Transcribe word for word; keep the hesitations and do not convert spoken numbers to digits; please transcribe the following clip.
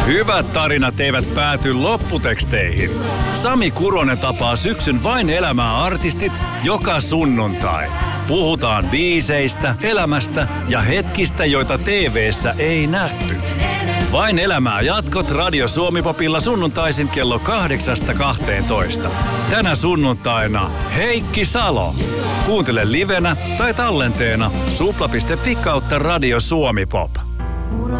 Hyvät tarinat eivät pääty lopputeksteihin. Sami Kuronen tapaa syksyn Vain elämää -artistit joka sunnuntai. Puhutaan biiseistä, elämästä ja hetkistä, joita T V:ssä ei nähty. Vain elämää -jatkot Radio Suomi-popilla sunnuntaisin kello kahdeksasta kahteentoista. Tänä sunnuntaina Heikki Salo. Kuuntele livenä tai tallenteena supla piste fi kautta Radio Suomi Pop.